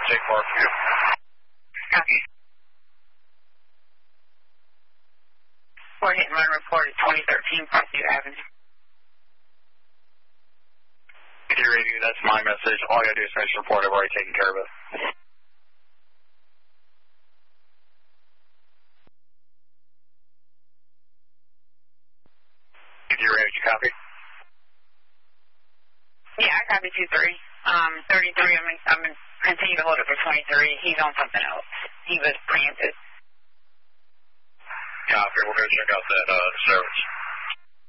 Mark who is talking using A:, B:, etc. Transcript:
A: take Parkview.
B: Copy. For hit and run report at 2013 Parkview Avenue.
A: Radio, that's my message. All you gotta do is finish the report. I've already taken care of it. Radio, did you copy?
B: Yeah, I copy 2-3. 33, I'm going to continue to hold it for 23. He's on something else. He was preempted.
A: Copy, we'll go check out that service.